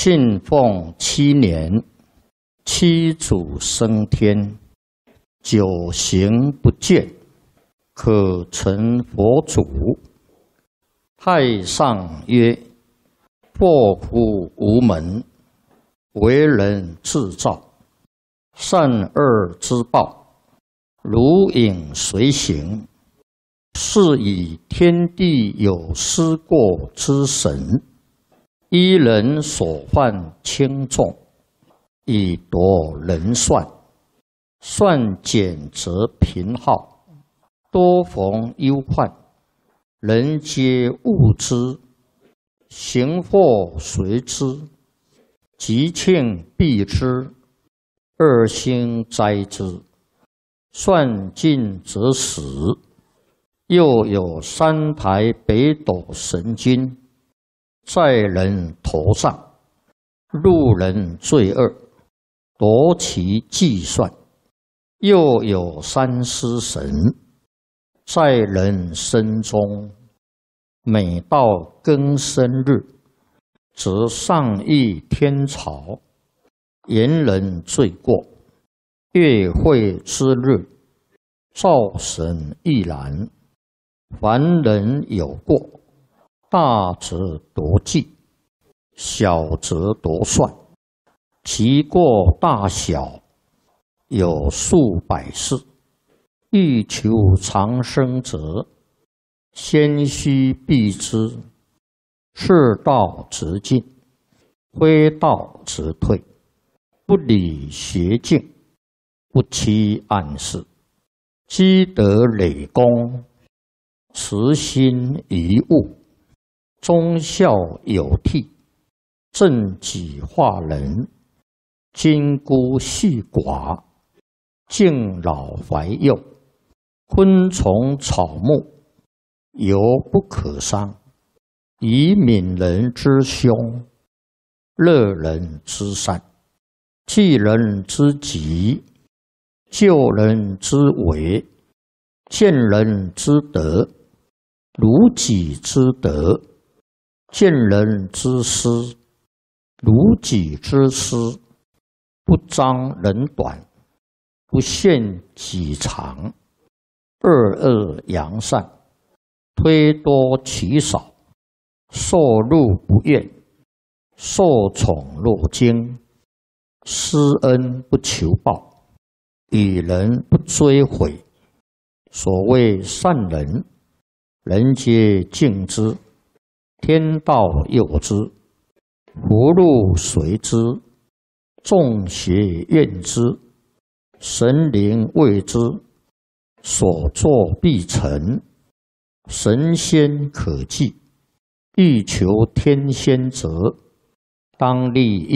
信奉7年，七祖升天，久行不见，可成佛祖。太上曰：祸福无门，为人自造。善恶之报，如影随形。是以天地有失过之神，依人所犯轻重，以夺人算。算减则贫耗，多逢忧患。人皆恶之，行祸随之，吉庆避之，恶星灾之。算尽则死。又有3台北斗神君，在人头上，路人罪恶，夺其计算。又有3尸神，在人身中，每到庚申日，则上议天朝，言人罪过。月会之日，灶神亦然。凡人有过，大则夺计，小则夺算。其过大小，有数百事。欲求长生者，先须避之。是道则进，非道则退。不理邪径，不欺暗室。积德累功，慈心怡物，忠孝有悌，正己化人，金孤细寡，敬老怀幼。昆虫草木，犹不可伤，以悯人之凶，乐人之善，济人之急，救人之危，见人之德，如己之德；见人之失，如己之失。不彰人短，不限己长。恶恶扬善，推多其少。受禄不怨，受宠若惊。施恩不求报，与人不追悔。所谓善人，人皆敬之，天道佑之，福禄随之，众邪怨之，神灵畏之，所作必成，神仙可祭。欲求天仙者，当立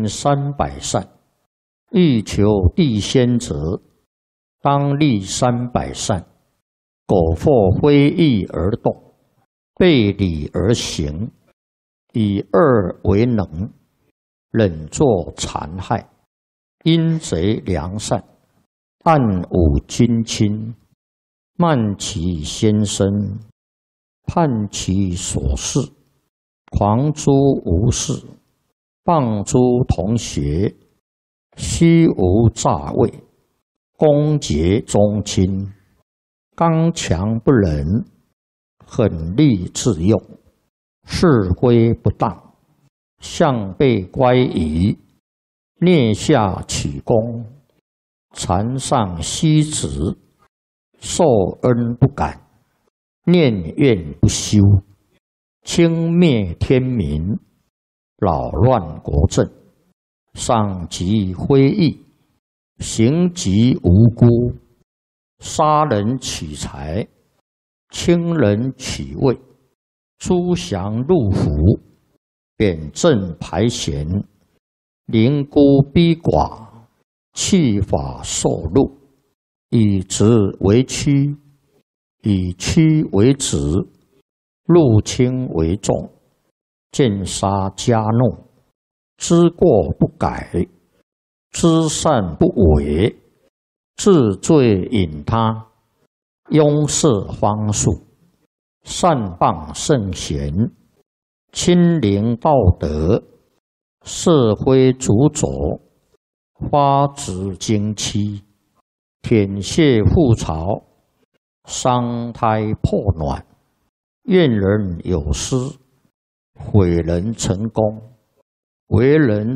1300善；欲求地仙者，当立300善。苟或非义而动，背礼而行，以恶为能，忍作残害，阴贼良善，暗侮君亲，慢其先生，叛其所事，狂诛无事，谤诸同学，虚无诈伪，攻讦宗亲。刚强不仁，狠戾自用，是非不当，向背乖疑，蹑下取功，残上息止，受恩不感，念怨不休，轻蔑天民，扰乱国政，伤及非义，刑及无辜。杀人取财，轻人取位，诛降入府，贬正排贤，凌孤逼寡，弃法受禄，以直为屈，以屈为直，入轻为重，见杀加怒，知过不改，知善不为，自罪引他，拥塞荒树，善谤圣贤，亲临道德， 色灰足浊，花指经期，舔血覆巢，伤胎破卵，怨人有失，毁人成功，为人